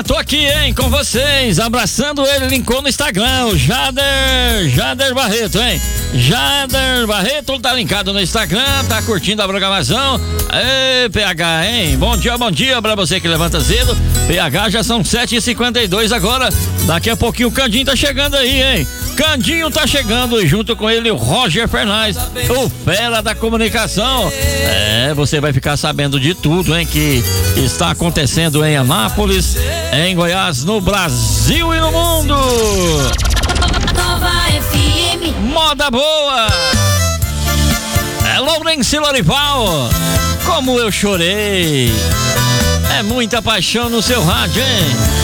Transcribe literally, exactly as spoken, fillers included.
tô aqui, hein, com vocês, abraçando ele, linkou no Instagram, o Jader, Jader Barreto, hein? Jader Barreto tá linkado no Instagram, tá curtindo a programação. Ê, P H, hein? Bom dia, bom dia pra você que levanta cedo. P H, já são sete e cinquenta e dois agora. Daqui a pouquinho o Candinho tá chegando aí, hein? Candinho tá chegando e junto com ele o Roger Fernandes, o fera da comunicação. É, você vai ficar sabendo de tudo, hein, que está acontecendo em Anápolis, em Goiás, no Brasil e no mundo. Nova F M. Moda boa. É Lourenço Lorival. Como eu chorei. É muita paixão no seu rádio, hein?